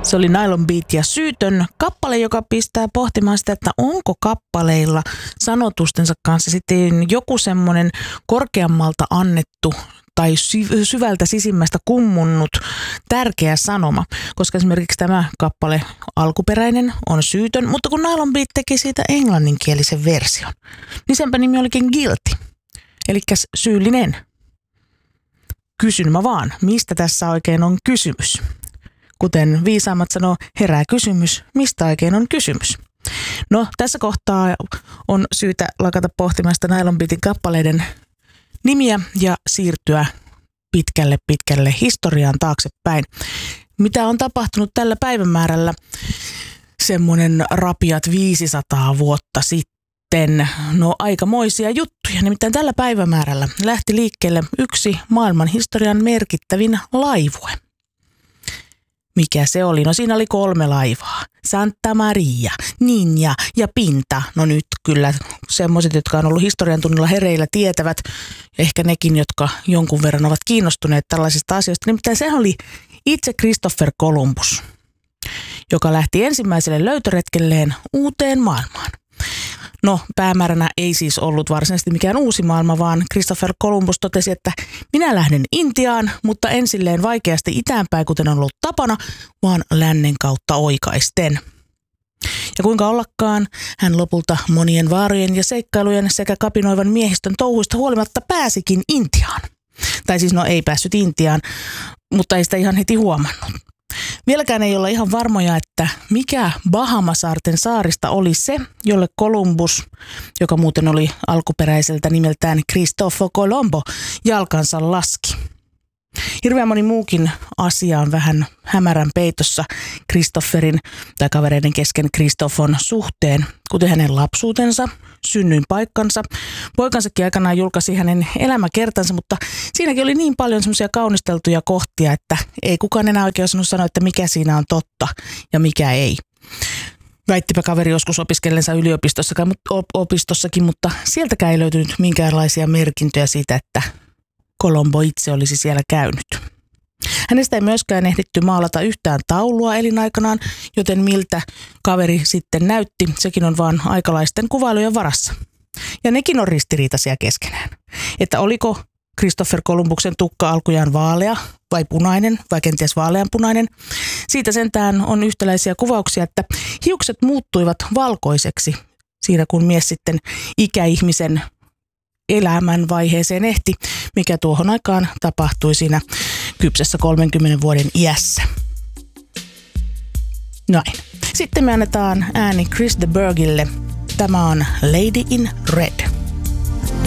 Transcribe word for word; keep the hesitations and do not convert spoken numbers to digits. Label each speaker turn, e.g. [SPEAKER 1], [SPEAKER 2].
[SPEAKER 1] Se oli Nylon Beat ja Syytön kappale, joka pistää pohtimaan sitä, että onko kappaleilla sanotustensa kanssa sitten joku semmoinen korkeammalta annettu tai syvältä sisimmästä kummunnut tärkeä sanoma, koska esimerkiksi tämä kappale alkuperäinen on Syytön, mutta kun Nylon Beat teki siitä englanninkielisen version, niin senpä nimi olikin Guilty, eli syyllinen. Kysyn mä vaan, mistä tässä oikein on kysymys? Kuten viisaammat sanoo, herää kysymys, mistä oikein on kysymys? No, tässä kohtaa on syytä lakata pohtimaan sitä Nylon Beatin kappaleiden nimiä ja siirtyä pitkälle pitkälle historiaan taaksepäin. Mitä on tapahtunut tällä päivämäärällä semmoinen rapiat viisisataa vuotta sitten? No aikamoisia juttuja. Nimittäin tällä päivämäärällä lähti liikkeelle yksi maailman historian merkittävin laivue. Mikä se oli? No siinä oli kolme laivaa. Santa Maria, Ninja ja Pinta. No nyt kyllä semmoiset, jotka on ollut historian tunnilla hereillä, tietävät. Ehkä nekin, jotka jonkun verran ovat kiinnostuneet tällaisista asioista. Nimittäin se oli itse Christopher Columbus, joka lähti ensimmäiselle löytöretkelleen uuteen maailmaan. No, päämääränä ei siis ollut varsinaisesti mikään uusi maailma, vaan Christopher Columbus totesi, että minä lähden Intiaan, mutta en silleen vaikeasti itäänpäin, kuten on ollut tapana, vaan lännen kautta oikaisten. Ja kuinka ollakaan, hän lopulta monien vaarojen ja seikkailujen sekä kapinoivan miehistön touhuista huolimatta pääsikin Intiaan. Tai siis no ei päässyt Intiaan, mutta ei sitä ihan heti huomannut. Vieläkään ei olla ihan varmoja, että mikä Bahamasaarten saarista oli se, jolle Columbus, joka muuten oli alkuperäiseltä nimeltään Cristoforo Colombo, jalkansa laski. Hirveän moni muukin asia on vähän hämärän peitossa Christopherin tai kavereiden kesken Christofon suhteen, kuten hänen lapsuutensa, synnyinpaikkansa. Poikansakin aikanaan julkaisi hänen elämäkertansa, mutta siinäkin oli niin paljon semmoisia kaunisteltuja kohtia, että ei kukaan enää oikein osannut sanoa, että mikä siinä on totta ja mikä ei. Väittipä kaveri joskus opiskellensa yliopistossakin, opistossakin, mutta sieltäkään ei löytynyt minkäänlaisia merkintöjä siitä, että Colombo itse olisi siellä käynyt. Hänestä ei myöskään ehditty maalata yhtään taulua elinaikanaan, joten miltä kaveri sitten näytti, sekin on vaan aikalaisten kuvailujen varassa. Ja nekin on ristiriitaisia keskenään. Että oliko Christopher Columbuksen tukka alkujaan vaalea vai punainen vai kenties vaaleanpunainen? Siitä sentään on yhtäläisiä kuvauksia, että hiukset muuttuivat valkoiseksi siinä kun mies sitten ikäihmisen elämän vaiheeseen ehti, mikä tuohon aikaan tapahtui siinä kypsessä kolmenkymmenen vuoden iässä. Noin. Sitten me annetaan ääni Chris de Burghille. Tämä on Lady in Red.